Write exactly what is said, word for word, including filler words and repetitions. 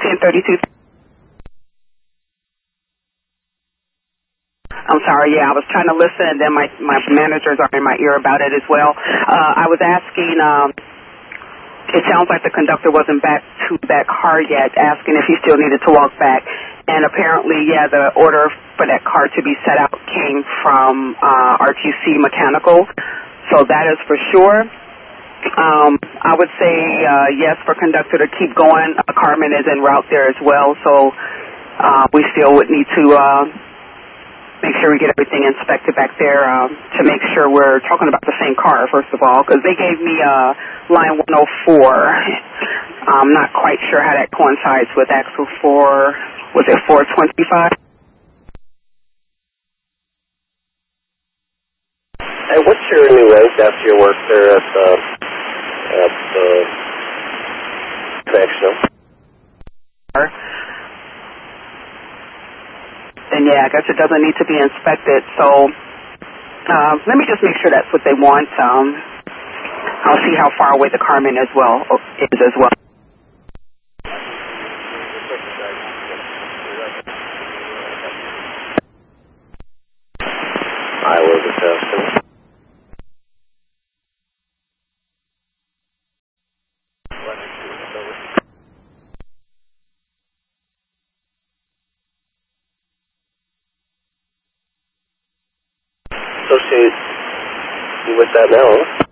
ten thirty-two. I'm sorry, yeah, I was trying to listen, and then my, my managers are in my ear about it as well. Uh, I was asking, um, it sounds like the conductor wasn't back to that car yet, asking if he still needed to walk back. And apparently, yeah, the order for that car to be set out came from uh, R T C Mechanical, so that is for sure. Um, I would say uh, yes for conductor to keep going. Uh, Carmen is en route there as well, so uh, we still would need to uh, make sure we get everything inspected back there um, to make sure we're talking about the same car, first of all, because they gave me uh, line one oh four. I'm not quite sure how that coincides with axle four. Was it four twenty-five? Hey, what's your new rank after your work there at the at the section? Then yeah, I guess it doesn't need to be inspected. So uh, let me just make sure that's what they want. Um, I'll see how far away the Carmen as well is as well. I will be testing. Associate you with that now, huh?